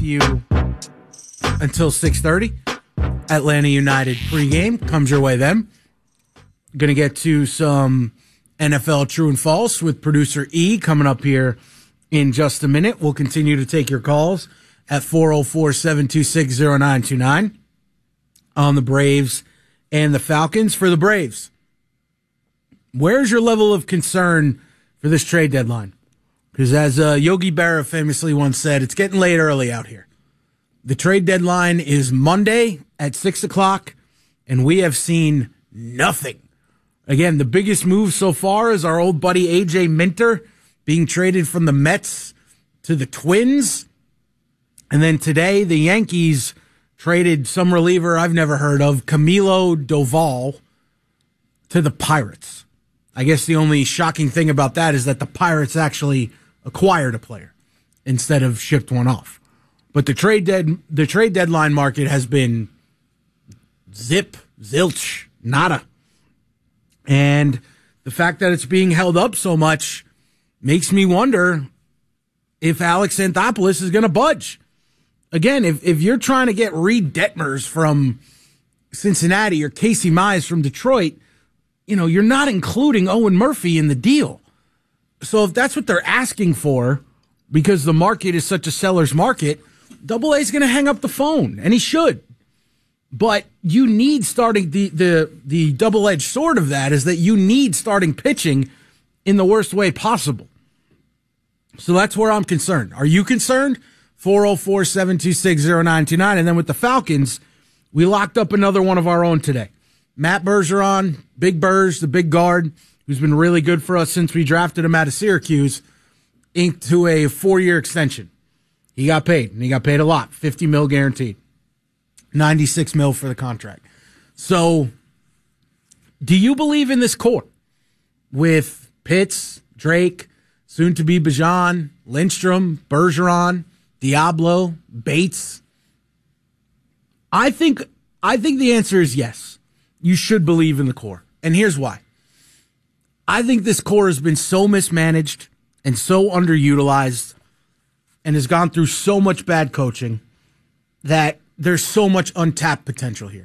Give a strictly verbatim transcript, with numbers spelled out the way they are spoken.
you until six thirty. Atlanta United pregame comes your way then. Going to get to some N F L True and False with producer E coming up here in just a minute. We'll continue to take your calls at four oh four, seven two six, oh nine two nine on the Braves and the Falcons. For the Braves, where's your level of concern for this trade deadline? Because as uh, Yogi Berra famously once said, it's getting late early out here. The trade deadline is Monday at six o'clock, and we have seen nothing. Again, the biggest move so far is our old buddy A J Minter being traded from the Mets to the Twins. And then today, the Yankees traded some reliever I've never heard of, Camilo Doval, to the Pirates. I guess the only shocking thing about that is that the Pirates actually acquired a player instead of shipped one off. But the trade dead the trade deadline market has been zip, zilch, nada. And the fact that it's being held up so much makes me wonder if Alex Anthopoulos is going to budge. Again, if, if you're trying to get Reed Detmers from Cincinnati or Casey Mize from Detroit, you know, you're not including Owen Murphy in the deal. So if that's what they're asking for, because the market is such a seller's market, Double A is going to hang up the phone, and he should. But you need starting the the the double-edged sword of that is that you need starting pitching in the worst way possible. So that's where I'm concerned. Are you concerned? four oh four, seven two six, oh nine two nine. And then with the Falcons, we locked up another one of our own today. Matt Bergeron, Big Burge, the big guard, who's been really good for us since we drafted him out of Syracuse, inked to a four-year extension. He got paid, and he got paid a lot, fifty mil guaranteed, ninety-six mil for the contract. So, do you believe in this core with Pitts, Drake, soon-to-be Bajan, Lindstrom, Bergeron, Diablo, Bates? I think I think the answer is yes. You should believe in the core, and here's why. I think this core has been so mismanaged and so underutilized and has gone through so much bad coaching that there's so much untapped potential here.